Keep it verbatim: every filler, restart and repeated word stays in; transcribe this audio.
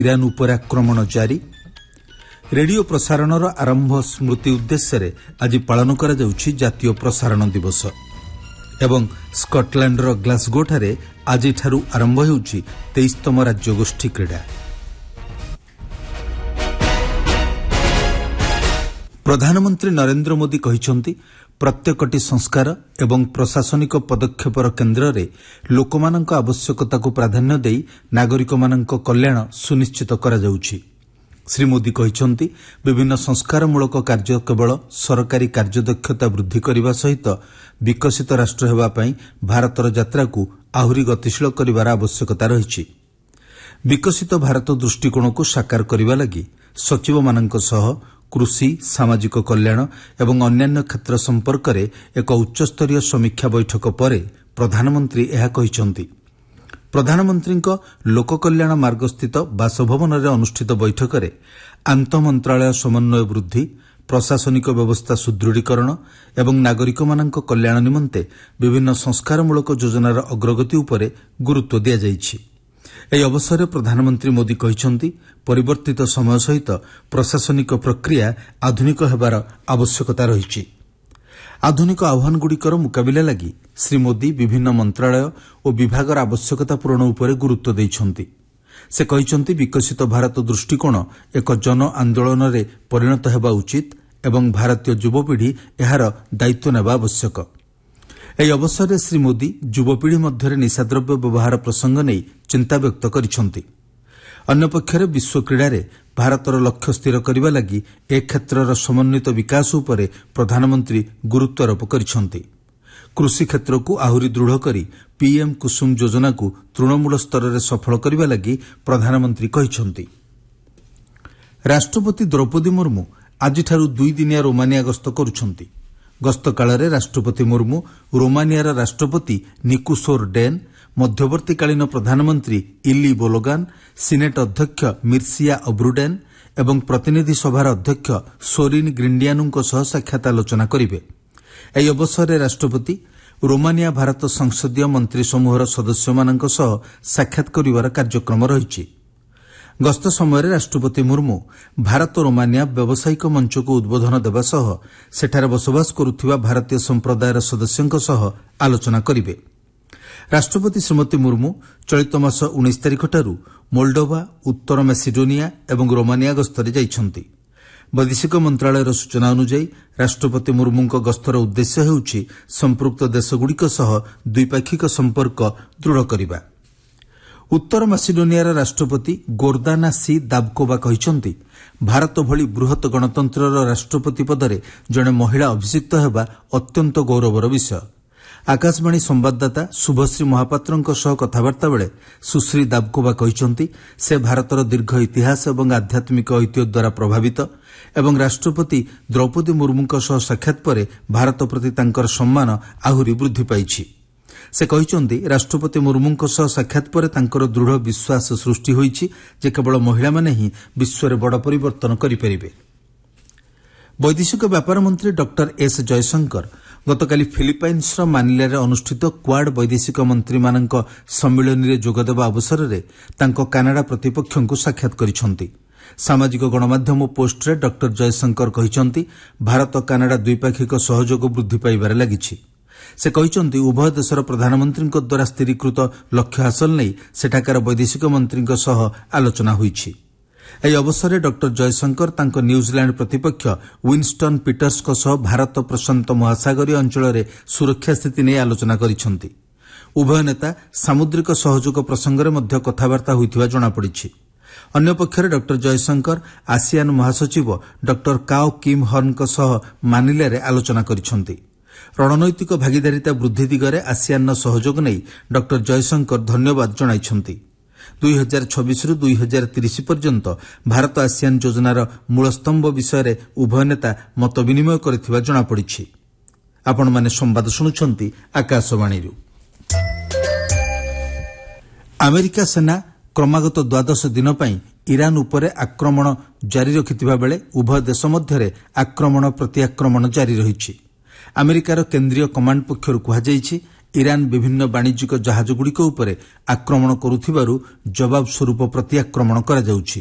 Iran ଉପରେ ଆକ୍ରମଣ ଜାରି। ରେଡିଓ ପ୍ରସାରଣର ଆରମ୍ଭ ସ୍ମୃତି ଉଦ୍ଦେଶ୍ୟରେ ଆଜି ପାଳନ କରାଯାଉଛି ଜାତୀୟ ପ୍ରସାରଣ ଦିବସ। ଏବଂ ସ୍କଟଲ୍ୟାଣ୍ଡର ଗ୍ଲାସଗୋଠାରେ ଆଜିଠାରୁ ଆରମ୍ଭ ହେଉଛି ତେଇଶତମ ରାଜ୍ୟଗୋଷ୍ଠୀ କ୍ରୀଡ଼ା। ପ୍ରଧାନମନ୍ତ୍ରୀ ନରେନ୍ଦ୍ର ମୋଦି କହିଛନ୍ତି, ପ୍ରତ୍ୟେକଟି ସଂସ୍କାର ଏବଂ ପ୍ରଶାସନିକ ପଦକ୍ଷେପର କେନ୍ଦ୍ରରେ ଲୋକମାନଙ୍କ ଆବଶ୍ୟକତାକୁ ପ୍ରାଧାନ୍ୟ ଦେଇ ନାଗରିକମାନଙ୍କ କଲ୍ୟାଣ ସୁନିଶ୍ଚିତ କରାଯାଉଛି। ଶ୍ରୀ ମୋଦି କହିଛନ୍ତି, ବିଭିନ୍ନ ସଂସ୍କାରମୂଳକ କାର୍ଯ୍ୟ କେବଳ ସରକାରୀ କାର୍ଯ୍ୟଦକ୍ଷତା ବୃଦ୍ଧି କରିବା ସହିତ ବିକଶିତ ରାଷ୍ଟ୍ର ହେବା ପାଇଁ ଭାରତର ଯାତ୍ରାକୁ ଆହୁରି ଗତିଶୀଳ କରିବାର ଆବଶ୍ୟକତା ରହିଛି। ବିକଶିତ ଭାରତ ଦୃଷ୍ଟିକୋଣକୁ ସାକାର କରିବା ଲାଗି ସଚିବମାନଙ୍କ ସହ କୃଷି, ସାମାଜିକ କଲ୍ୟାଣ ଏବଂ ଅନ୍ୟାନ୍ୟ କ୍ଷେତ୍ର ସମ୍ପର୍କରେ ଏକ ଉଚ୍ଚସ୍ତରୀୟ ସମୀକ୍ଷା ବୈଠକ ପରେ ପ୍ରଧାନମନ୍ତ୍ରୀ ଏହା କହିଛନ୍ତି। ପ୍ରଧାନମନ୍ତ୍ରୀଙ୍କ ଲୋକକଲ୍ୟାଣ ମାର୍ଗସ୍ଥିତ ବାସଭବନରେ ଅନୁଷ୍ଠିତ ବୈଠକରେ ଆନ୍ତଃମନ୍ତ୍ରାଳୟ ସମନ୍ୱୟ ବୃଦ୍ଧି, ପ୍ରଶାସନିକ ବ୍ୟବସ୍ଥା ସୁଦୃଢ଼ୀକରଣ ଏବଂ ନାଗରିକମାନଙ୍କ କଲ୍ୟାଣ ନିମନ୍ତେ ବିଭିନ୍ନ ସଂସ୍କାରମୂଳକ ଯୋଜନାର ଅଗ୍ରଗତି ଉପରେ ଗୁରୁତ୍ୱ ଦିଆଯାଇଛି। ଏହି ଅବସରରେ ପ୍ରଧାନମନ୍ତ୍ରୀ ମୋଦି କହିଛନ୍ତି, ପରିବର୍ତ୍ତିତ ସମୟ ସହିତ ପ୍ରଶାସନିକ ପ୍ରକ୍ରିୟା ଆଧୁନିକ ହେବାର ଆବଶ୍ୟକତା ରହିଛି। ଆଧୁନିକ ଆହ୍ୱାନଗୁଡ଼ିକର ମୁକାବିଲା ଲାଗି ଶ୍ରୀ ମୋଦି ବିଭିନ୍ନ ମନ୍ତ୍ରାଳୟ ଓ ବିଭାଗର ଆବଶ୍ୟକତା ପୂରଣ ଉପରେ ଗୁରୁତ୍ୱ ଦେଇଛନ୍ତି। ସେ କହିଛନ୍ତି, ବିକଶିତ ଭାରତ ଦୃଷ୍ଟିକୋଣ ଏକ ଜନ ଆନ୍ଦୋଳନରେ ପରିଣତ ହେବା ଉଚିତ ଏବଂ ଭାରତୀୟ ଯୁବପିଢ଼ି ଏହାର ଦାୟିତ୍ୱ ନେବା ଆବଶ୍ୟକ। ଏହି ଅବସରରେ ଶ୍ରୀ ମୋଦି ଯୁବପିଢ଼ି ମଧ୍ୟରେ ନିଶାଦ୍ରବ୍ୟ ବ୍ୟବହାର ପ୍ରସଙ୍ଗ ନେଇ ଚିନ୍ତା ବ୍ୟକ୍ତ କରିଛନ୍ତି। ଅନ୍ୟପକ୍ଷରେ ବିଶ୍ୱ କ୍ରୀଡ଼ାରେ ଭାରତର ଲକ୍ଷ୍ୟ ସ୍ଥିର କରିବା ଲାଗି ଏ କ୍ଷେତ୍ରର ସମନ୍ୱିତ ବିକାଶ ଉପରେ ପ୍ରଧାନମନ୍ତ୍ରୀ ଗୁରୁତ୍ୱାରୋପ କରିଛନ୍ତି। କୃଷି କ୍ଷେତ୍ରକୁ ଆହୁରି ଦୃଢ଼ କରି ପିଏମ୍ କୁସୁମ ଯୋଜନାକୁ ତୃଣମୂଳ ସ୍ତରରେ ସଫଳ କରିବା ଲାଗି ପ୍ରଧାନମନ୍ତ୍ରୀ କହିଛନ୍ତି। ରାଷ୍ଟ୍ରପତି ଦ୍ରୌପଦୀ ମୁର୍ମୁ ଆଜିଠାରୁ ଦୁଇଦିନିଆ ରୋମାନିଆ ଗସ୍ତ କରୁଛନ୍ତି। ଗସ୍ତ କାଳରେ ରାଷ୍ଟ୍ରପତି ମୁର୍ମୁ ରୋମାନିଆର ରାଷ୍ଟ୍ରପତି ନିକୁସୋର ଡେନ୍, ମଧ୍ୟବର୍ତ୍ତୀକାଳୀନ ପ୍ରଧାନମନ୍ତ୍ରୀ ଇଲି ବୋଲୋଗାନ୍, ସିନେଟ୍ ଅଧ୍ୟକ୍ଷ ମିର୍ସିଆ ଅବ୍ରୁଡେନ୍ ଏବଂ ପ୍ରତିନିଧି ସଭାର ଅଧ୍ୟକ୍ଷ ସୋରିନ୍ ଗ୍ରିଣ୍ଡିଆନୁଙ୍କ ସହ ସାକ୍ଷାତ ଆଲୋଚନା କରିବେ। ଏହି ଅବସରରେ ରାଷ୍ଟ୍ରପତି ରୋମାନିଆ ଭାରତ ସଂସଦୀୟ ମନ୍ତ୍ରୀ ସମୂହର ସଦସ୍ୟମାନଙ୍କ ସହ ସାକ୍ଷାତ କରିବାର କାର୍ଯ୍ୟକ୍ରମ ରହିଛି। ଗସ୍ତ ସମୟରେ ରାଷ୍ଟ୍ରପତି ମୁର୍ମୁ ଭାରତ ରୋମାନିଆ ବ୍ୟବସାୟିକ ମଞ୍ଚକୁ ଉଦ୍ବୋଧନ ଦେବା ସହ ସେଠାରେ ବସବାସ କରୁଥିବା ଭାରତୀୟ ସମ୍ପ୍ରଦାୟର ସଦସ୍ୟଙ୍କ ସହ ଆଲୋଚନା କରିବେ। ରାଷ୍ଟ୍ରପତି ଶ୍ରୀମତୀ ମୁର୍ମୁ ଚଳିତ ମାସ ଉଣେଇଶ ତାରିଖଠାରୁ ମୋଲ୍ଡୋଭା, ଉତ୍ତର ମାସିଡୋନିଆ ଏବଂ ରୋମାନିଆ ଗସ୍ତରେ ଯାଇଛନ୍ତି। ବୈଦେଶିକ ମନ୍ତ୍ରଣାଳୟର ସୂଚନା ଅନୁଯାୟୀ ରାଷ୍ଟ୍ରପତି ମୁର୍ମୁଙ୍କ ଗସ୍ତର ଉଦ୍ଦେଶ୍ୟ ହେଉଛି ସମ୍ପୃକ୍ତ ଦେଶଗୁଡ଼ିକ ସହ ଦ୍ୱିପାକ୍ଷିକ ସମ୍ପର୍କ ଦୃଢ଼ କରିବା। ଉତ୍ତର ମାସିଡୋନିଆର ରାଷ୍ଟ୍ରପତି ଗୋର୍ଦାନା ସି ଦାବ୍କୋବା କହିଛନ୍ତି, ଭାରତ ଭଳି ବୃହତ୍ ଗଣତନ୍ତ୍ରର ରାଷ୍ଟ୍ରପତି ପଦରେ ଜଣେ ମହିଳା ଅଭିଷିକ୍ତ ହେବା ଅତ୍ୟନ୍ତ ଗୌରବର ବିଷୟ। ଆକାଶବାଣୀ ସମ୍ବାଦଦାତା ଶୁଭଶ୍ରୀ ମହାପାତ୍ରଙ୍କ ସହ କଥାବାର୍ତ୍ତା ବେଳେ ସୁଶ୍ରୀ ଦାବ୍କୋବା କହିଛନ୍ତି, ସେ ଭାରତର ଦୀର୍ଘ ଇତିହାସ ଏବଂ ଆଧ୍ୟାତ୍ମିକ ଐତିହ୍ୟ ଦ୍ୱାରା ପ୍ରଭାବିତ ଏବଂ ରାଷ୍ଟ୍ରପତି ଦ୍ରୌପଦୀ ମୁର୍ମୁଙ୍କ ସହ ସାକ୍ଷାତ ପରେ ଭାରତ ପ୍ରତି ତାଙ୍କର ସମ୍ମାନ ଆହୁରି ବୃଦ୍ଧି ପାଇଛି। ସେ କହିଛନ୍ତି, ରାଷ୍ଟ୍ରପତି ମୁର୍ମୁଙ୍କ ସହ ସାକ୍ଷାତ ପରେ ତାଙ୍କର ଦୃଢ଼ ବିଶ୍ୱାସ ସୃଷ୍ଟି ହୋଇଛି ଯେ କେବଳ ମହିଳାମାନେ ହିଁ ବିଶ୍ୱରେ ବଡ଼ ପରିବର୍ତ୍ତନ କରିପାରିବେ। ବୈଦେଶିକ ବ୍ୟାପାର ମନ୍ତ୍ରୀ ଡକ୍ଟର ଏସ୍ ଜୟଶଙ୍କର ଗତକାଲି ଫିଲିପାଇନ୍ସର ମାନିଲାରେ ଅନୁଷ୍ଠିତ କ୍ୱାଡ୍ ବୈଦେଶିକ ମନ୍ତ୍ରୀମାନଙ୍କ ସମ୍ମିଳନୀରେ ଯୋଗଦେବା ଅବସରରେ ତାଙ୍କ କାନାଡା ପ୍ରତିପକ୍ଷଙ୍କୁ ସାକ୍ଷାତ କରିଛନ୍ତି। ସାମାଜିକ ଗଣମାଧ୍ୟମ ପୋଷ୍ଟରେ ଡକ୍ଟର ଜୟଶଙ୍କର କହିଛନ୍ତି, ଭାରତ କାନାଡା ଦ୍ୱିପାକ୍ଷିକ ସହଯୋଗ ବୃଦ୍ଧି ପାଇବାରେ ଲାଗିଛି। ସେ କହିଛନ୍ତି, ଉଭୟ ଦେଶର ପ୍ରଧାନମନ୍ତ୍ରୀଙ୍କ ଦ୍ୱାରା ସ୍ଥିରୀକୃତ ଲକ୍ଷ୍ୟ ହାସଲ ନେଇ ସେଠାକାର ବୈଦେଶିକ ମନ୍ତ୍ରୀଙ୍କ ସହ ଆଲୋଚନା ହୋଇଛି। ଏହି ଅବସରରେ ଡକ୍ଟର ଜୟଶଙ୍କର ତାଙ୍କ ନ୍ୟୁଜିଲ୍ୟାଣ୍ଡ ପ୍ରତିପକ୍ଷ ୱିନଷ୍ଟନ୍ ପିଟର୍ସଙ୍କ ସହ ଭାରତ ପ୍ରଶାନ୍ତ ମହାସାଗରୀୟ ଅଞ୍ଚଳରେ ସୁରକ୍ଷା ସ୍ଥିତି ନେଇ ଆଲୋଚନା କରିଛନ୍ତି। ଉଭୟ ନେତା ସାମୁଦ୍ରିକ ସହଯୋଗ ପ୍ରସଙ୍ଗରେ ମଧ୍ୟ କଥାବାର୍ତ୍ତା ହୋଇଥିବା ଜଣାପଡ଼ିଛି। ଅନ୍ୟପକ୍ଷରେ ଡକ୍ଟର ଜୟଶଙ୍କର ଆସିଆନ୍ ମହାସଚିବ ଡକ୍ଟର କାଓ କିମ୍ ହର୍ନଙ୍କ ସହ ମାନିଲାରେ ଆଲୋଚନା କରିଛନ୍ତି। ରଣନୈତିକ ଭାଗିଦାରିତା ବୃଦ୍ଧି ଦିଗରେ ଆସିଆନ୍ର ସହଯୋଗ ନେଇ ଡକ୍ଟର ଜୟଶଙ୍କର ଧନ୍ୟବାଦ ଜଣାଇଛନ୍ତି। ଦୁଇ ହଜାର ଛବିଶରୁ ଦୁଇ ହଜାର ତିରିଶ ପର୍ଯ୍ୟନ୍ତ ଭାରତ ଆସିଆନ୍ ଯୋଜନାର ମୂଳସ୍ତମ୍ଭ ବିଷୟରେ ଉଭୟ ନେତା ମତ ବିନିମୟ କରିଥିବା ଜଣାପଡ଼ିଛି। ଆପଣମାନେ ସମ୍ବାଦ ଶୁଣୁଛନ୍ତି ଆକାଶବାଣୀରୁ। ଆମେରିକା ସେନା କ୍ରମାଗତ ଦ୍ୱାଦଶ ଦିନ ପାଇଁ ଇରାନ ଉପରେ ଆକ୍ରମଣ ଜାରି ରଖିଥିବା ବେଳେ ଉଭୟ ଦେଶ ମଧ୍ୟରେ ଆକ୍ରମଣ ପ୍ରତିଆକ୍ରମଣ ଜାରି ରହିଛି। ଆମେରିକାର କେନ୍ଦ୍ରୀୟ କମାଣ୍ଡ ପକ୍ଷରୁ କୁହାଯାଇଛି, ଇରାନ ବିଭିନ୍ନ ବାଣିଜ୍ୟିକ ଜାହାଜଗୁଡ଼ିକ ଉପରେ ଆକ୍ରମଣ କରୁଥିବାରୁ ଜବାବ ସ୍ୱରୂପ ପ୍ରତି ଆକ୍ରମଣ କରାଯାଉଛି।